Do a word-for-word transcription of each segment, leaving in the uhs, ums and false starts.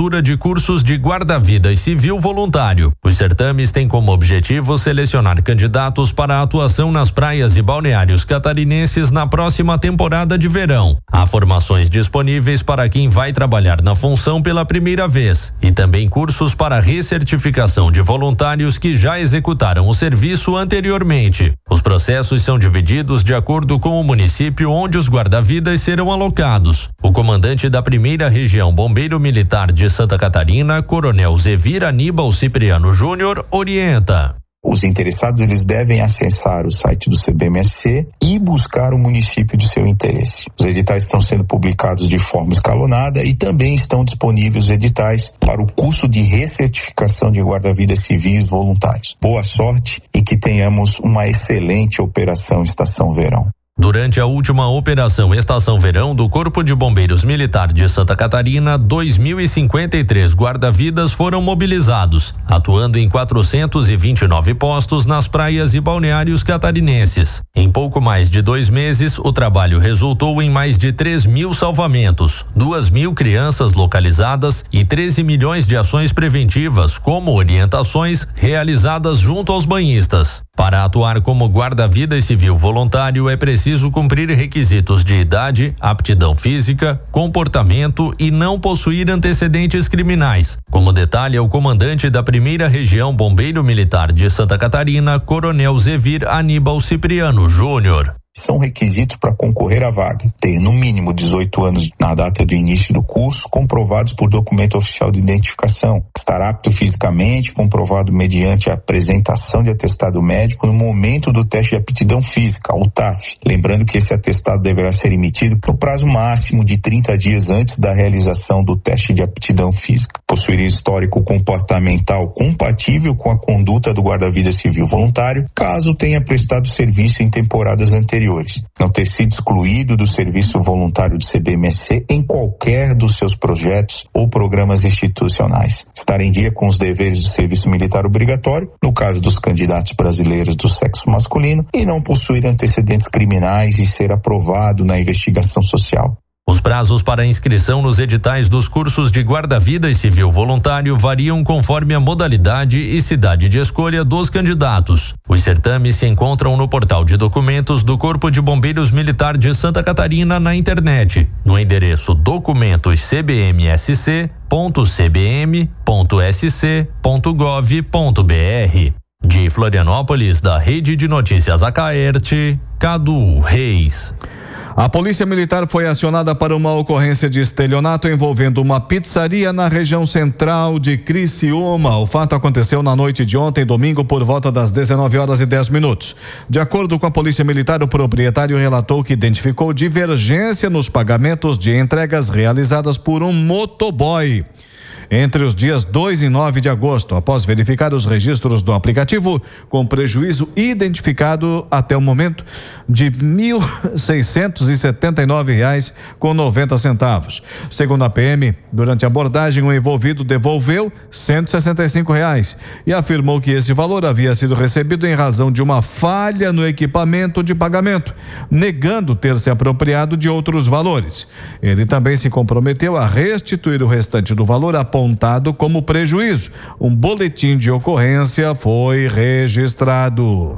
abertura de cursos de guarda-vida e civil voluntário. Os certames têm como objetivo selecionar candidatos para a atuação nas praias e balneários catarinenses na próxima temporada de verão. Há formações disponíveis para quem vai trabalhar na função pela primeira vez e também cursos para recertificação de voluntários que já executaram o serviço anteriormente. Os processos são divididos de acordo com o município onde os guarda-vidas serão alocados. O comandante da primeira região Bombeiro Militar de Santa Catarina, Coronel Zevir Aníbal Cipriano Júnior, orienta. Os interessados eles devem acessar o site do C B M S C e buscar o município de seu interesse. Os editais estão sendo publicados de forma escalonada e também estão disponíveis os editais para o curso de recertificação de guarda-vidas civis voluntários. Boa sorte e que tenhamos uma excelente operação Estação Verão. Durante a última operação Estação Verão do Corpo de Bombeiros Militar de Santa Catarina, dois mil e cinquenta e três guarda-vidas foram mobilizados, atuando em quatrocentos e vinte e nove postos nas praias e balneários catarinenses. Em pouco mais de dois meses, o trabalho resultou em mais de três mil salvamentos, duas mil crianças localizadas e treze milhões de ações preventivas, como orientações realizadas junto aos banhistas. Para atuar como guarda-vida civil voluntário, é preciso cumprir requisitos de idade, aptidão física, comportamento e não possuir antecedentes criminais, como detalha o comandante da primeira região Bombeiro Militar de Santa Catarina, Coronel Zevir Aníbal Cipriano Júnior. São requisitos para concorrer à vaga: ter no mínimo dezoito anos na data do início do curso, comprovados por documento oficial de identificação, estar apto fisicamente, comprovado mediante a apresentação de atestado médico no momento do teste de aptidão física, o T A F. Lembrando que esse atestado deverá ser emitido no prazo máximo de trinta dias antes da realização do teste de aptidão física. Possuir histórico comportamental compatível com a conduta do guarda-vida civil voluntário, caso tenha prestado serviço em temporadas anteriores. Não ter sido excluído do serviço voluntário do C B M S C em qualquer dos seus projetos ou programas institucionais. Estar em dia com os deveres do serviço militar obrigatório, no caso dos candidatos brasileiros do sexo masculino, e não possuir antecedentes criminais e ser aprovado na investigação social. Os prazos para inscrição nos editais dos cursos de guarda-vida e civil voluntário variam conforme a modalidade e cidade de escolha dos candidatos. Os certames se encontram no portal de documentos do Corpo de Bombeiros Militar de Santa Catarina na internet, no endereço documentos c b m s c ponto c b m ponto s c ponto gov ponto b r. De Florianópolis, da Rede de Notícias Acaerte, Cadu Reis. A Polícia Militar foi acionada para uma ocorrência de estelionato envolvendo uma pizzaria na região central de Criciúma. O fato aconteceu na noite de ontem, domingo, por volta das dezenove horas e dez minutos. De acordo com a Polícia Militar, o proprietário relatou que identificou divergência nos pagamentos de entregas realizadas por um motoboy entre os dias dois e nove de agosto, após verificar os registros do aplicativo, com prejuízo identificado até o momento de mil seiscentos e setenta e nove reais com noventa centavos. Segundo a P M, durante a abordagem, o envolvido devolveu cento e sessenta e cinco reais e afirmou que esse valor havia sido recebido em razão de uma falha no equipamento de pagamento, negando ter se apropriado de outros valores. Ele também se comprometeu a restituir o restante do valor apontado como prejuízo. Um boletim de ocorrência foi registrado.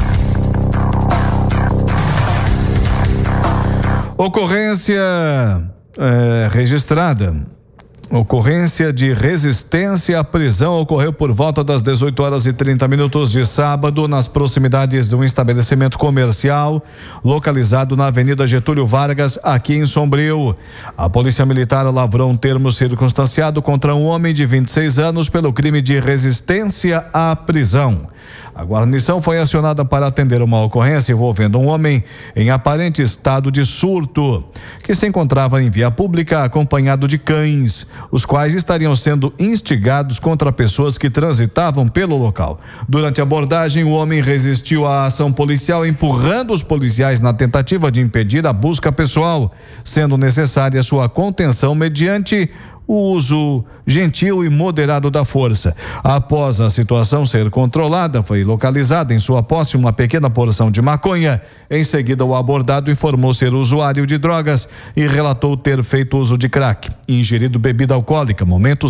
Ocorrência é, registrada. Ocorrência de resistência à prisão ocorreu por volta das dezoito horas e trinta minutos de sábado, nas proximidades de um estabelecimento comercial localizado na Avenida Getúlio Vargas, aqui em Sombrio. A Polícia Militar lavrou um termo circunstanciado contra um homem de vinte e seis anos pelo crime de resistência à prisão. A guarnição foi acionada para atender uma ocorrência envolvendo um homem em aparente estado de surto, que se encontrava em via pública acompanhado de cães, os quais estariam sendo instigados contra pessoas que transitavam pelo local. Durante a abordagem, o homem resistiu à ação policial, empurrando os policiais na tentativa de impedir a busca pessoal, sendo necessária sua contenção mediante o uso gentil e moderado da força. Após a situação ser controlada, foi localizada em sua posse uma pequena porção de maconha. Em seguida, o abordado informou ser usuário de drogas e relatou ter feito uso de crack, ingerido bebida alcoólica, momentos